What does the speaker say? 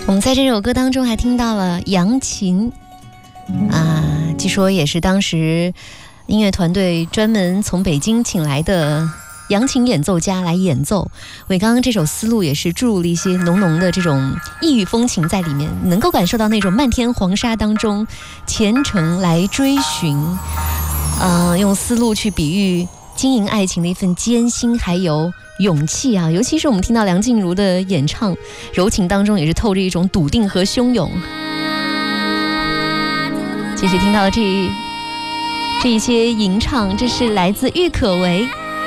我们在这首歌当中还听到了扬琴据说也是当时音乐团队专门从北京请来的扬琴演奏家来演奏，为刚刚这首思路也是注入了一些浓浓的这种异域风情在里面，能够感受到那种漫天黄沙当中虔诚来追寻，用思路去比喻经营爱情的一份艰辛还有勇气啊，尤其是我们听到梁静茹的演唱，柔情当中也是透着一种笃定和汹涌。继续听到这一些吟唱，这是来自郁可唯